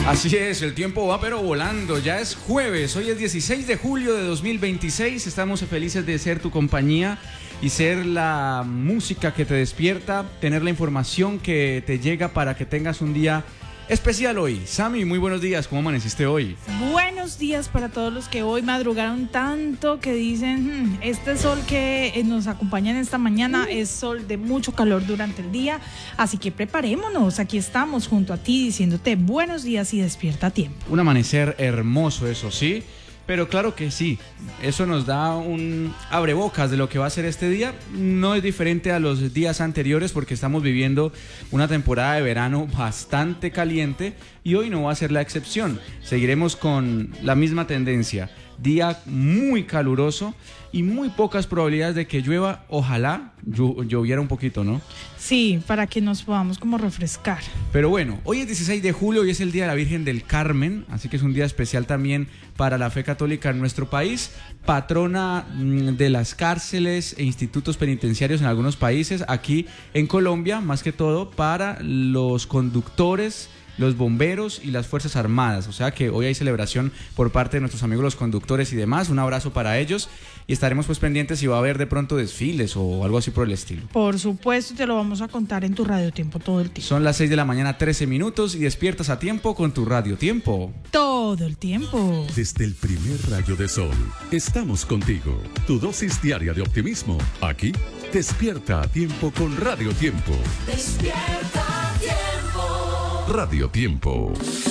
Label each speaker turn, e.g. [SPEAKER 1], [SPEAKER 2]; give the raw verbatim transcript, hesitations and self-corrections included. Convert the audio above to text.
[SPEAKER 1] Así es, el tiempo va pero volando, ya es jueves, hoy es dieciséis de julio de dos mil veintiséis, estamos felices de ser tu compañía y ser la música que te despierta, tener la información que te llega para que tengas un día especial hoy. Sammy, muy buenos días, ¿cómo amaneciste hoy?
[SPEAKER 2] Buenos días para todos los que hoy madrugaron tanto, que dicen, hmm, este sol que nos acompaña en esta mañana es sol de mucho calor durante el día, así que preparémonos, aquí estamos junto a ti diciéndote buenos días y despierta a tiempo.
[SPEAKER 1] Un amanecer hermoso, eso sí, pero claro que sí, eso nos da un abrebocas de lo que va a ser este día. No es diferente a los días anteriores porque estamos viviendo una temporada de verano bastante caliente y hoy no va a ser la excepción. Seguiremos con la misma tendencia, día muy caluroso y muy pocas probabilidades de que llueva. Ojalá llo- lloviera un poquito, ¿no?
[SPEAKER 2] Sí, para que nos podamos como refrescar.
[SPEAKER 1] Pero bueno, hoy es dieciséis de julio y es el Día de la Virgen del Carmen, así que es un día especial también para la fe católica en nuestro país, patrona mm, de las cárceles e institutos penitenciarios en algunos países, aquí en Colombia, más que todo para los conductores, los bomberos y las Fuerzas Armadas. O sea que hoy hay celebración por parte de nuestros amigos los conductores y demás. Un abrazo para ellos y estaremos pues pendientes si va a haber de pronto desfiles o algo así por el estilo.
[SPEAKER 2] Por supuesto, te lo vamos a contar en tu Radio Tiempo todo el tiempo.
[SPEAKER 1] Son las seis de la mañana, trece minutos y despiertas a tiempo con tu Radio Tiempo.
[SPEAKER 2] Todo el tiempo.
[SPEAKER 3] Desde el primer rayo de sol, estamos contigo. Tu dosis diaria de optimismo. Aquí, despierta a tiempo con Radio Tiempo.
[SPEAKER 4] Despierta a tiempo.
[SPEAKER 3] Radio Tiempo.